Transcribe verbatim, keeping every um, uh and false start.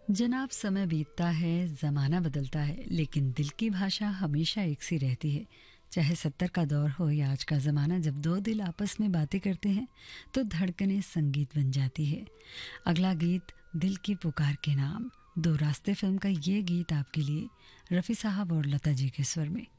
जनाब, समय बीतता है, ज़माना बदलता है, लेकिन दिल की भाषा हमेशा एक सी रहती है। चाहे सत्तर का दौर हो या आज का ज़माना, जब दो दिल आपस में बातें करते हैं तो धड़कनें संगीत बन जाती है। अगला गीत दिल की पुकार के नाम, दो रास्ते फिल्म का ये गीत आपके लिए, रफ़ी साहब और लता जी के स्वर में।